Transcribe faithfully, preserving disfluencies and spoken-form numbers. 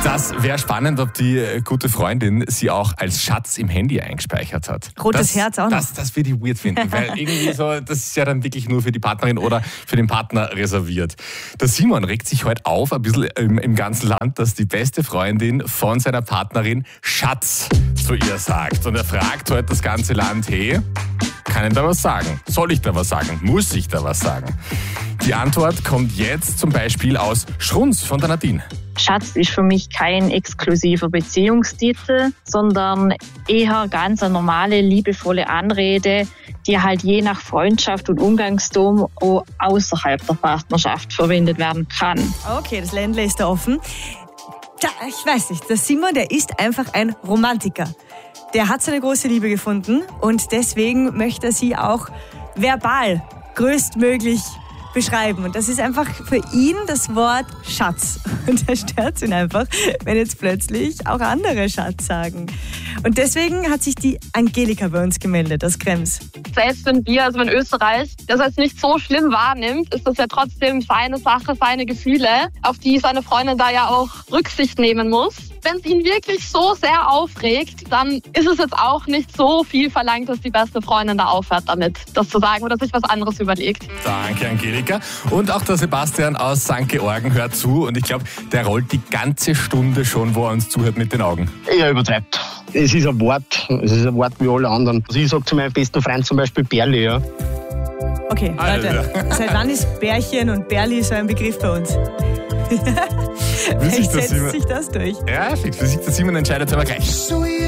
Das wäre spannend, ob die äh, gute Freundin sie auch als Schatz im Handy eingespeichert hat. Rotes das, Herz auch noch. Das, das würde ich weird finden, weil irgendwie so, das ist ja dann wirklich nur für die Partnerin oder für den Partner reserviert. Der Simon regt sich heute auf, ein bisschen im, im ganzen Land, dass die beste Freundin von seiner Partnerin Schatz zu ihr sagt. Und er fragt heute das ganze Land, hey, kann ich da was sagen? Soll ich da was sagen? Muss ich da was sagen? Die Antwort kommt jetzt zum Beispiel aus Schrunz von der Nadine. Schatz ist für mich kein exklusiver Beziehungstitel, sondern eher ganz eine normale, liebevolle Anrede, die halt je nach Freundschaft und Umgangston auch außerhalb der Partnerschaft verwendet werden kann. Okay, das Ländle ist da offen. Ja, ich weiß nicht, der Simon, der ist einfach ein Romantiker. Der hat seine große Liebe gefunden und deswegen möchte er sie auch verbal größtmöglich beschreiben. Und das ist einfach für ihn das Wort Schatz. Und er stört ihn einfach, wenn jetzt plötzlich auch andere Schatz sagen. Und deswegen hat sich die Angelika bei uns gemeldet aus Krems. Selbst wenn wir, also wenn Österreich das als nicht so schlimm wahrnimmt, ist das ja trotzdem seine Sache, seine Gefühle, auf die seine Freundin da ja auch Rücksicht nehmen muss. Wenn es ihn wirklich so sehr aufregt, dann ist es jetzt auch nicht so viel verlangt, dass die beste Freundin da aufhört damit, das zu sagen oder sich was anderes überlegt. Danke, Angelika. Und auch der Sebastian aus Sankt Georgen hört zu und ich glaube, der rollt die ganze Stunde schon, wo er uns zuhört, mit den Augen. Er übertreibt. Es ist ein Wort, es ist ein Wort wie alle anderen. Also ich sage zu meinem besten Freund zum Beispiel Bärli, ja. Okay, Leute, seit wann ist Bärchen und Bärli so ein Begriff bei uns? Vielleicht setzt sich das durch. Ja, für sich der Simon entscheidet aber gleich.